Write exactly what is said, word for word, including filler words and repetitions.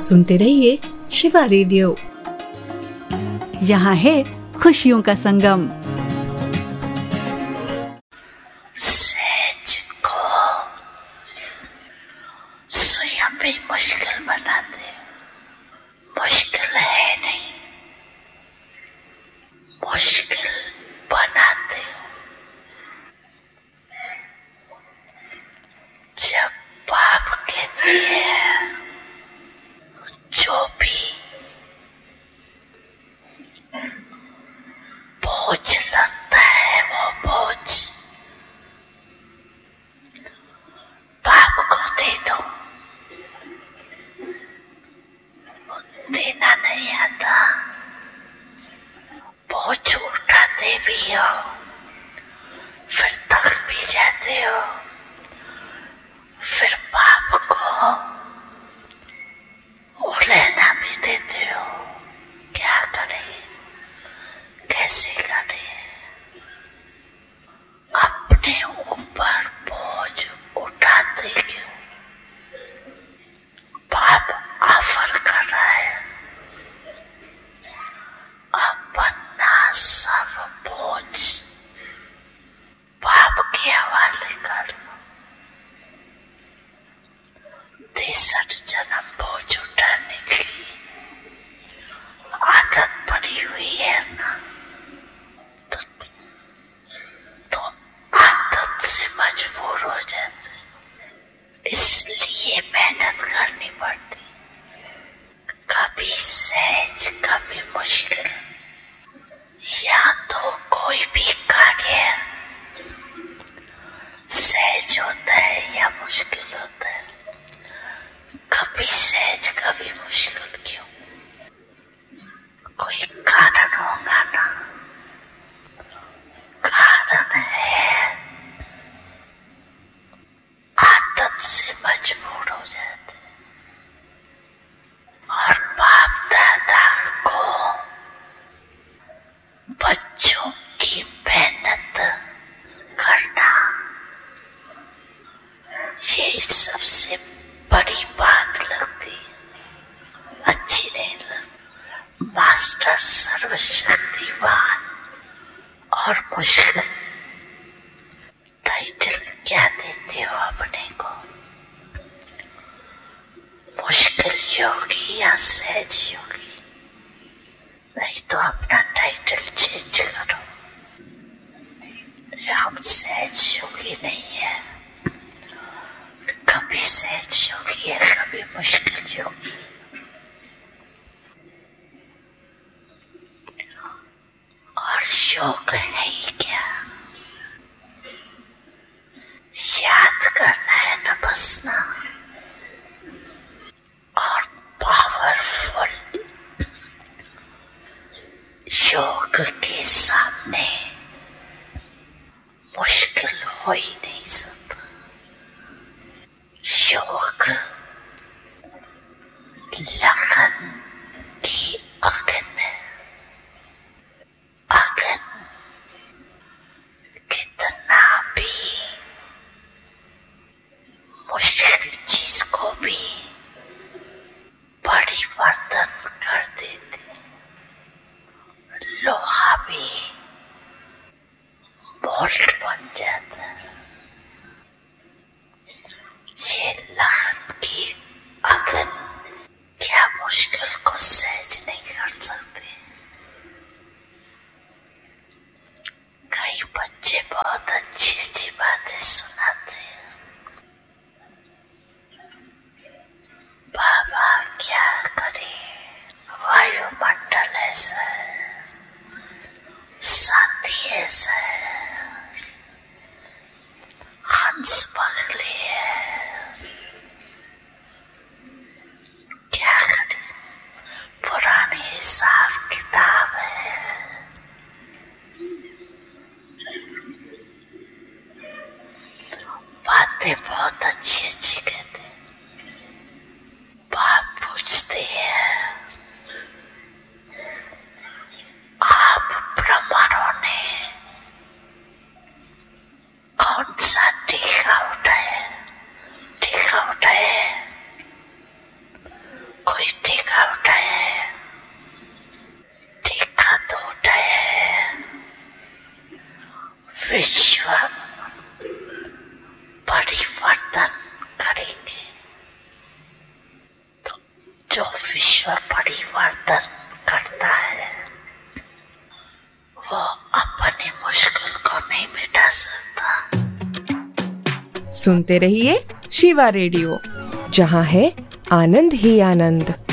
सुनते रहिए शिवा रेडियो। यहाँ है खुशियों का संगम। सहज को स्वयं भी मुश्किल बनाते, मुश्किल है नहीं, मुश्किल बनाते। जब बाप कहती है जो भी बोझ लगता है वो बोझ बाप को दे दो, देना नहीं आता। बोझ उठाते भी हो, फिर थक भी जाते हो, फिर बाप को वो लेना भी देते हो। क्या करें, कैसे करें? अपने ऊपर बोझ उठाते क्यों? बाप ऑफर कर रहा है, अपना सब बोझ बाप के हवाले कर लो। तिरसठ जन्म बोझ उठाने की आदत पड़ी हुई है ना, तो, तो आदत से मजबूर हो जाते, इसलिए मेहनत करनी पड़ती। कभी सहज कभी मुश्किल, या तो कोई भी कार्य सहज होता है या मुश्किल होता है। कभी सहज कभी मुश्किल क्यों? कोई कारण होगा ना। कारण है आदत से मजबूर हो जाते, और बाप दादा को बच्चों की मेहनत करना ये सबसे बड़ी बात लगती, अच्छी नहीं लगती। मास्टर सर्वशक्तिवान और मुश्किल टाइटल क्या देते हो अपने को? मुश्किल योगी या सहज योगी? नहीं तो अपना टाइटल चेंज करो। हम सहज योगी नहीं है, कभी सहज योगी है, कभी मुश्किल योगी। और योग है ही क्या? याद करना है ना बस ना। और पावरफुल योग के सामने मुश्किल हो ही नहीं सकता। योग लगन की अगन है। अगन कितना भी मुश्किल चीज को भी परिवर्तन कर देती। लोहा भी बोल्ट बन जाता है। ये लगन की अगन क्या मुश्किल को सहज नहीं कर सकती? कई बच्चे बहुत अच्छी अच्छी बातें सुनाते हैं। बाबा क्या करे, वायुमंडल ऐसा है, साथी ऐसा है, विश्व परिवर्तन करेंगे। तो जो विश्व परिवर्तन करता है वो अपनी मुश्किल को नहीं मिटा सकता। सुनते रहिए शिवा रेडियो, जहाँ है आनंद ही आनंद।